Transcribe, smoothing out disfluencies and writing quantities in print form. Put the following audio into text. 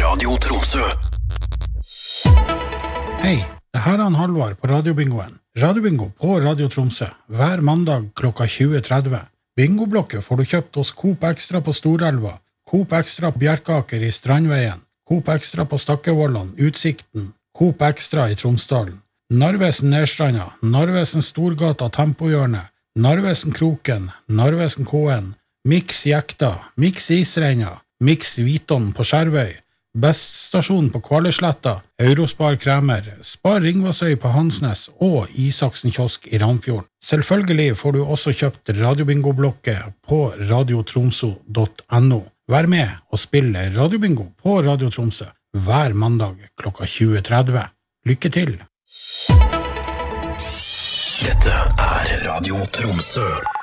Radio Tromsø. Hei, det her er Halvard på Radiobingoen. Radiobingo på Radio Tromsø, hver mandag klokka 20.30. Bingoblokket får du kjøpt hos Coop Extra på Storelva, Coop Extra på Bjerkaker i Strandveien, Coop Extra på Stakkevollan, Utsikten, Coop Extra i Tromsdalen, Narvesen Nedstranda, Narvesen Storgata Tempohjørnet, Narvesen Kroken, Narvesen KN, Mix Jekta, Mix Isreina, Mix Viton på Skjervøy, Beststasjon på Kvallesletta, Eurospar Kremer, Spar Ringvassøy på Hansnes og Isaksen Kiosk i Ramfjorden. Selvfølgelig får du også kjøpt Radiobingo-blokket på radiotromso.no. Vær med og spille Radiobingo på Radio Tromsø hver mandag klokka 20.30. Lykke til! Dette er Radio Tromsø.